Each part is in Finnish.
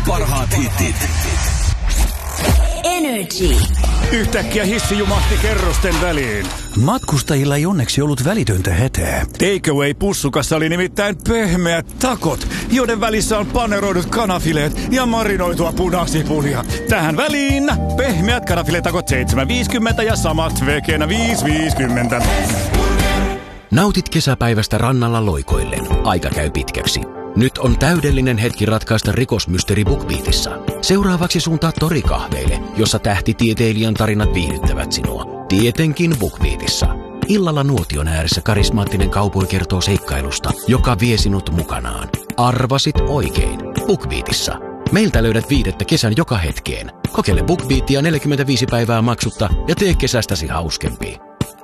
parhaat hitit. Energy. Yhtäkkiä hissi jumahti kerrosten väliin. Matkustajilla ei onneksi ollut välitöntä hätää. Takeaway-pussukassa oli nimittäin pehmeät takot, joiden välissä on paneroidut kanafileet ja marinoitua punasipulia. Tähän väliin pehmeät kanafiletakot 7,50 ja samat vegenä 5,50. Nautit kesäpäivästä rannalla loikoillen. Aika käy pitkäksi. Nyt on täydellinen hetki ratkaista rikosmysteeri BookBeatissa. Seuraavaksi suuntaa torikahveille, jossa tähtitieteilijän tarinat viihdyttävät sinua. Tietenkin BookBeatissa. Illalla nuotion ääressä karismaattinen kaupoi kertoo seikkailusta, joka vie sinut mukanaan. Arvasit oikein. BookBeatissa. Meiltä löydät viihdettä kesän joka hetkeen. Kokeile BookBeatia 45 päivää maksutta ja tee kesästäsi hauskempi.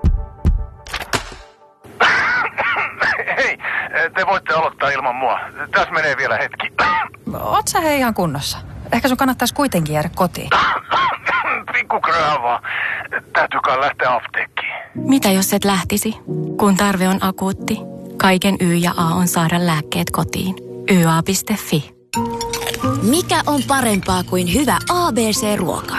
Hei, te voitte aloittaa ilman mua. Tässä menee vielä hetki. Oot sä hei ihan kunnossa? Ehkä sun kannattaisi kuitenkin jäädä kotiin. Pikku kröava. Täytyykään lähteä apteekkiin. Mitä jos et lähtisi? Kun tarve on akuutti, kaiken Y ja A on saada lääkkeet kotiin. YA.fi. Mikä on parempaa kuin hyvä ABC-ruoka?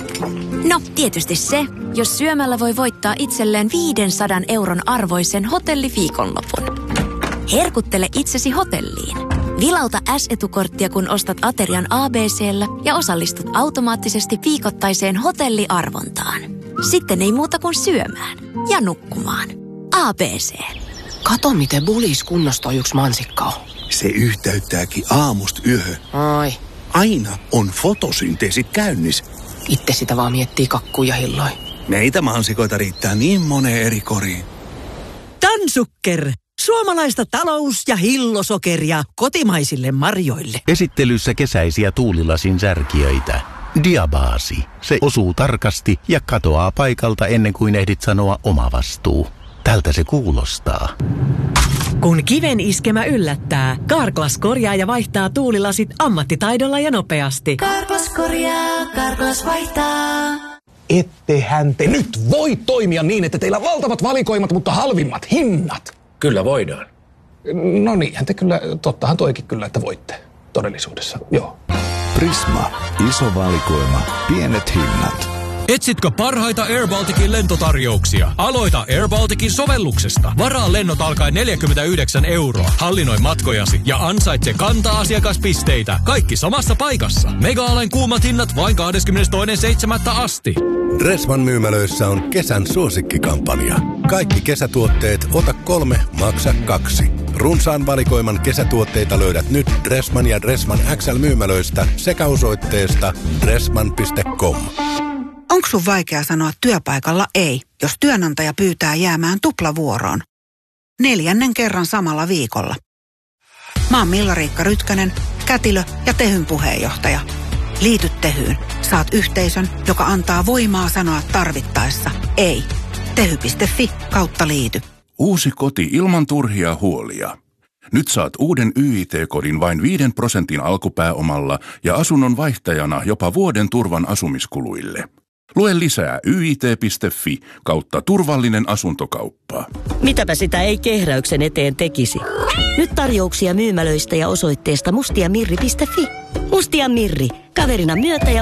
No, tietysti se, jos syömällä voi voittaa itselleen 500 € arvoisen hotelliviikonlopun. Herkuttele itsesi hotelliin. Vilauta S-etukorttia, kun ostat aterian ABC:llä ja osallistut automaattisesti viikoittaiseen hotelliarvontaan. Sitten ei muuta kuin syömään ja nukkumaan. ABC. Kato, miten bulis kunnostaa yksi mansikka on. Se yhteyttääkin aamusta yöhön. Ai. Aina on fotosynteesit käynnissä. Itse sitä vaan miettii kakkuja hilloin. Meitä mansikoita riittää niin moneen eri koriin. Tansukker. Suomalaista talous- ja hillosokeria kotimaisille marjoille. Esittelyssä kesäisiä tuulilasin särkiöitä. Diabaasi. Se osuu tarkasti ja katoaa paikalta ennen kuin ehdit sanoa oma vastuu. Tältä se kuulostaa. Kun kiven iskemä yllättää, Carglass korjaa ja vaihtaa tuulilasit ammattitaidolla ja nopeasti. Carglass korjaa, Carglass vaihtaa. Ettehän te nyt voi toimia niin, että teillä on valtavat valikoimat, mutta halvimmat hinnat. Kyllä voidaan. No niinhän te kyllä, tottahan toikin kyllä, että voitte todellisuudessa, joo. Prisma. Iso valikoima. Pienet hinnat. Etsitkö parhaita Air Balticin lentotarjouksia? Aloita Air Balticin sovelluksesta. Varaa lennot alkaen 49 €. Hallinnoi matkojasi ja ansaitse kanta-asiakaspisteitä. Kaikki samassa paikassa. Mega-alen kuumat hinnat vain 22.7. asti. Dressman myymälöissä on kesän suosikkikampanja. Kaikki kesätuotteet, ota 3, maksa 2. Runsaan valikoiman kesätuotteita löydät nyt Dressman ja Dressman XL myymälöistä sekä osoitteesta dressman.com. Onko sun vaikea sanoa työpaikalla ei, jos työnantaja pyytää jäämään tuplavuoroon? 4. kerran samalla viikolla. Mä oon Milla-Riikka Rytkönen, kätilö ja Tehyn puheenjohtaja. Liity Tehyyn. Saat yhteisön, joka antaa voimaa sanoa tarvittaessa ei. Tehy.fi/liity. Uusi koti ilman turhia huolia. Nyt saat uuden YIT-kodin vain 5% alkupääomalla ja asunnon vaihtajana jopa vuoden turvan asumiskuluille. Lue lisää yit.fi/turvallinen asuntokauppa. Mitäpä sitä ei kehräyksen eteen tekisi. Nyt tarjouksia myymälöistä ja osoitteesta mustiamirri.fi. Mustia Mirri. Kaverina myötä ja